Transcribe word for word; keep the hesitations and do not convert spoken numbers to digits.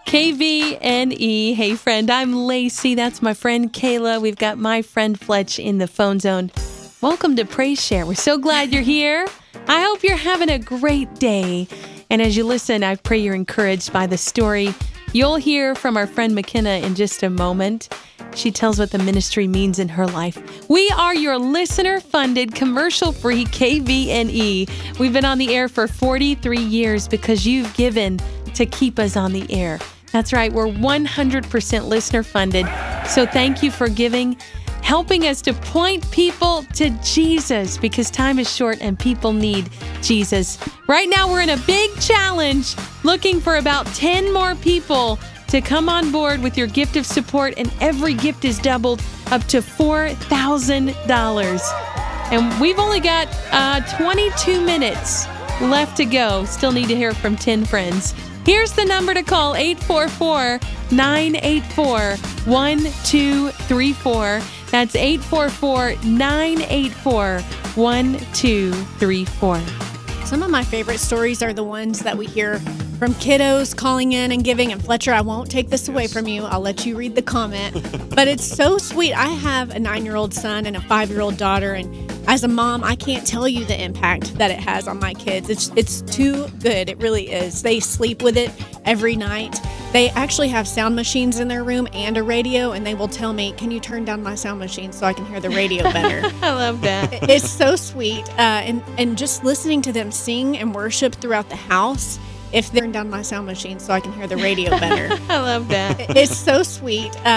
K V N E. Hey, friend, I'm Lacey. That's my friend Kayla. We've got my friend Fletch in the phone zone. Welcome to Praise Share. We're so glad you're here. I hope you're having a great day. And as you listen, I pray you're encouraged by the story you'll hear from our friend McKenna in just a moment. She tells what the ministry means in her life. We are your listener-funded, commercial-free K V N E. We've been on the air for forty-three years because you've given to keep us on the air. That's right, we're one hundred percent listener-funded. So thank you for giving, helping us to point people to Jesus because time is short and people need Jesus. Right now, we're in a big challenge looking for about ten more people to come on board with your gift of support, and every gift is doubled up to four thousand dollars. And we've only got uh, twenty-two minutes left to go. Still need to hear from ten friends. Here's the number to call, eight four four, nine eight four, one two three four. That's eight four four, nine eight four, one two three four. Some of my favorite stories are the ones that we hear from kiddos calling in and giving. And Fletcher, I won't take this away from you. I'll let you read the comment. But it's so sweet. I have a nine-year-old son and a five-year-old daughter. And as a mom, I can't tell you the impact that it has on my kids. It's it's too good. It really is. They sleep with it every night. They actually have sound machines in their room and a radio, and they will tell me, can you turn down my sound machine so I can hear the radio better? I love that. It's so sweet. Uh, and, and just listening to them sing and worship throughout the house, if they turn down my sound machine so I can hear the radio better. I love that. It's so sweet. Uh,